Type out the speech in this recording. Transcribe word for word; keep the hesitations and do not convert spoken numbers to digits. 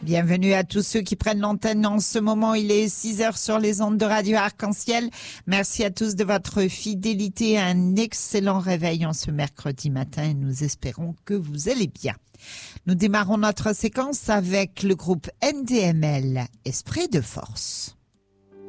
Bienvenue à tous ceux qui prennent l'antenne en ce moment. Il est six heures sur les ondes de Radio Arc-en-Ciel. Merci à tous de votre fidélité. Un excellent réveil en ce mercredi matin et nous espérons que vous allez bien. Nous démarrons notre séquence avec le groupe N D M L, Esprit de force.